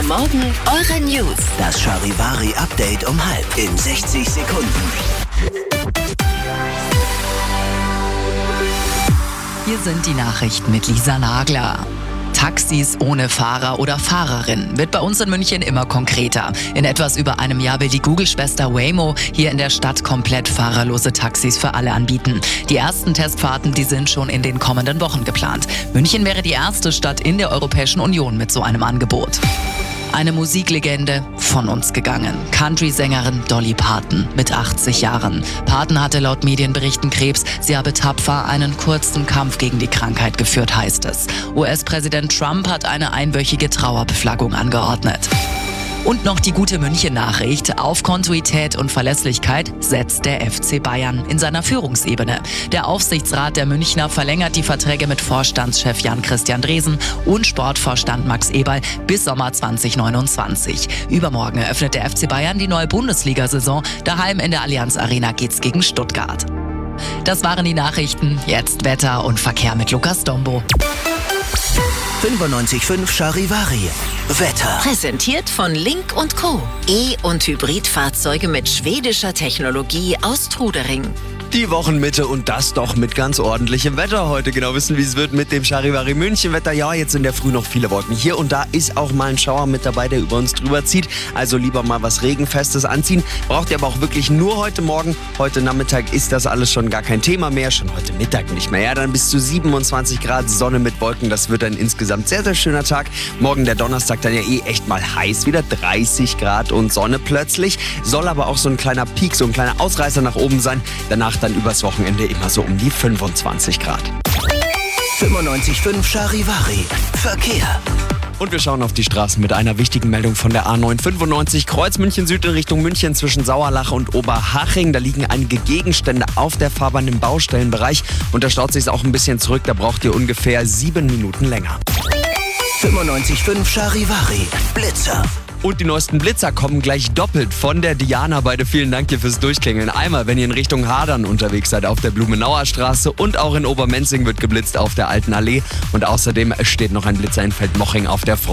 Morgen eure News. Das Charivari-Update um 6:30 in 60 Sekunden. Hier sind die Nachrichten mit Lisa Nagler. Taxis ohne Fahrer oder Fahrerin wird bei uns in München immer konkreter. In etwas über einem Jahr will die Google-Schwester Waymo hier in der Stadt komplett fahrerlose Taxis für alle anbieten. Die ersten Testfahrten, die sind schon in den kommenden Wochen geplant. München wäre die erste Stadt in der Europäischen Union mit so einem Angebot. Eine Musiklegende von uns gegangen. Country-Sängerin Dolly Parton mit 80 Jahren. Parton hatte laut Medienberichten Krebs. Sie habe tapfer einen kurzen Kampf gegen die Krankheit geführt, heißt es. US-Präsident Trump hat eine einwöchige Trauerbeflaggung angeordnet. Und noch die gute München-Nachricht. Auf Kontinuität und Verlässlichkeit setzt der FC Bayern in seiner Führungsebene. Der Aufsichtsrat der Münchner verlängert die Verträge mit Vorstandschef Jan-Christian Dresen und Sportvorstand Max Eberl bis Sommer 2029. Übermorgen eröffnet der FC Bayern die neue Bundesliga-Saison. Daheim in der Allianz Arena geht's gegen Stuttgart. Das waren die Nachrichten. Jetzt Wetter und Verkehr mit Lukas Dombo. 95.5 Charivari. Wetter. Präsentiert von Link & Co. E- und Hybridfahrzeuge mit schwedischer Technologie aus Trudering. Die Wochenmitte und das doch mit ganz ordentlichem Wetter heute. Genau wissen, wie es wird mit dem Charivari München Wetter. Ja, jetzt in der Früh noch viele Wolken. Hier und da ist auch mal ein Schauer mit dabei, der über uns drüber zieht. Also lieber mal was Regenfestes anziehen. Braucht ihr aber auch wirklich nur heute Morgen. Heute Nachmittag ist das alles schon gar kein Thema mehr. Schon heute Mittag nicht mehr. Ja, dann bis zu 27 Grad Sonne mit Wolken. Das wird ein insgesamt sehr, sehr schöner Tag. Morgen der Donnerstag dann ja echt mal heiß. Wieder 30 Grad und Sonne plötzlich. Soll aber auch so ein kleiner Peak, so ein kleiner Ausreißer nach oben sein. Danach dann übers Wochenende immer so um die 25 Grad. 95.5 Charivari. Verkehr. Und wir schauen auf die Straßen mit einer wichtigen Meldung von der A995 Kreuz München Süd in Richtung München zwischen Sauerlach und Oberhaching. Da liegen einige Gegenstände auf der Fahrbahn im Baustellenbereich und da staut sich auch ein bisschen zurück. Da braucht ihr ungefähr 7 Minuten länger. 95.5 Charivari. Blitzer. Und die neuesten Blitzer kommen gleich doppelt von der Diana. Beide vielen Dank dir fürs Durchklingeln. Einmal, wenn ihr in Richtung Hadern unterwegs seid auf der Blumenauer Straße und auch in Obermenzing wird geblitzt auf der Alten Allee. Und außerdem steht noch ein Blitzer in Feldmoching auf der Front.